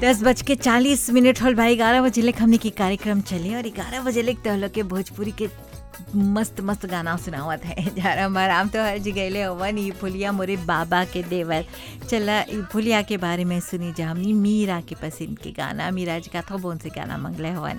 10:40 होल भाई। 11 बजे लेक हमने की कार्यक्रम चले और 11 बजे लेक तो लोग के भोजपुरी के मस्त मस्त गाना सुनावत है। जरा आराम तो हर जगह ले हवन। ई फुलिया मोरे बाबा के देवर। चला ई फुलिया के बारे में सुनी जा हमनी मीरा के पसंद के गाना। मीरा जी का तो बोन से गाना मंगले हवन।